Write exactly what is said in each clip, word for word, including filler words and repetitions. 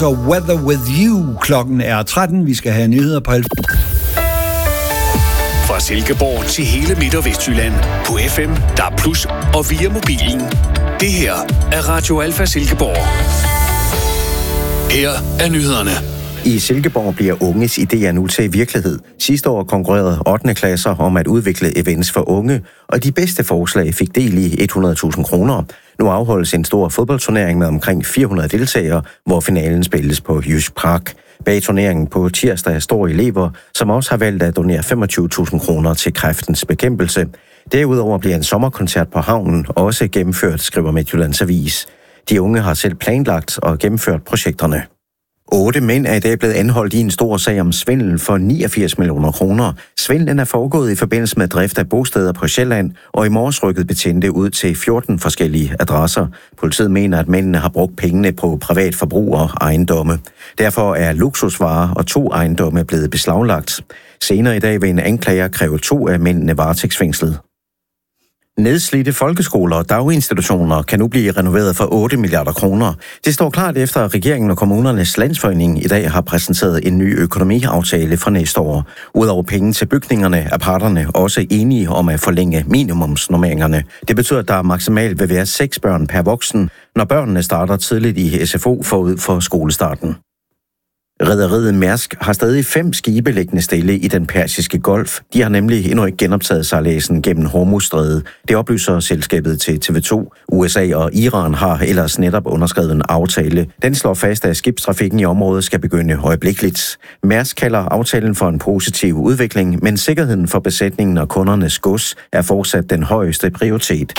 Så Weather With You. Klokken er tretten. Vi skal have nyheder på halv. Fra Silkeborg til hele Midt- og Vestjylland. På F M, D A B plus, og via mobilen. Det her er Radio Alfa Silkeborg. Her er nyhederne. I Silkeborg bliver unges idéer nu til virkelighed. Sidste år konkurrerede ottende klasser om at udvikle events for unge, og de bedste forslag fik del i hundrede tusind kroner. Nu afholdes en stor fodboldturnering med omkring fire hundrede deltagere, hvor finalen spilles på Jysk Park. Bag turneringen på tirsdag står elever, som også har valgt at donere femogtyve tusind kroner til kræftens bekæmpelse. Derudover bliver en sommerkoncert på havnen også gennemført, skriver Midtjyllands Avis. De unge har selv planlagt og gennemført projekterne. Otte mænd er i dag blevet anholdt i en stor sag om svindel for niogfirs millioner kroner. Svindlen er foregået i forbindelse med drift af bosteder på Sjælland, og i morges rykkede betjente ud til fjorten forskellige adresser. Politiet mener, at mændene har brugt pengene på privat forbrug og ejendomme. Derfor er luksusvarer og to ejendomme blevet beslaglagt. Senere i dag vil en anklager kræve to af mændene varetægtsfængslet. Nedslidte folkeskoler og daginstitutioner kan nu blive renoveret for otte milliarder kroner. Det står klart efter, at regeringen og kommunernes landsforening i dag har præsenteret en ny økonomiaftale for næste år. Udover penge til bygningerne er parterne også enige om at forlænge minimumsnormeringerne. Det betyder, at der maksimalt vil være seks børn per voksen, når børnene starter tidligt i S F O forud for skolestarten. Rederiet Mærsk har stadig fem skibe liggende stille i den Persiske Golf. De har nemlig endnu ikke genoptaget sejladsen gennem Hormuzstrædet. Det oplyser selskabet til T V to. U S A og Iran har ellers netop underskrevet en aftale. Den slår fast, at skibstrafikken i området skal begynde øjeblikkeligt. Mærsk kalder aftalen for en positiv udvikling, men sikkerheden for besætningen og kundernes gods er fortsat den højeste prioritet.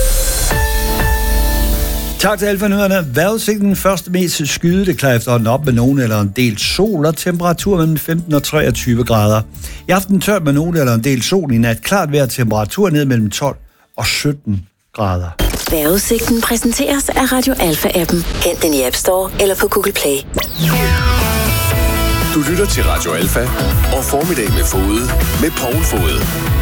Tak til Alfa-nyhederne. Vejrudsigten første mest skyde, det klarer efterhånden op med nogen eller en del sol, og temperatur mellem femten og treogtyve grader. I aften tørt med nogen eller en del sol, i nat klart vejr, temperatur ned mellem tolv og sytten grader. Vejrudsigten præsenteres af Radio Alfa-appen. Hent den i App Store eller på Google Play. Du lytter til Radio Alfa og Formiddag med Fode med Poul Fode.